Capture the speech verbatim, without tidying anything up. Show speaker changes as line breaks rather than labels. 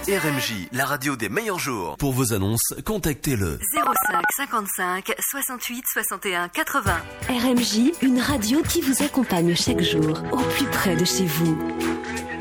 R M J, la radio des meilleurs jours. Pour vos annonces, contactez-le
zéro cinq cinquante-cinq soixante-huit soixante et un quatre-vingts.
R M J, une radio qui vous accompagne chaque jour, au plus près de chez vous.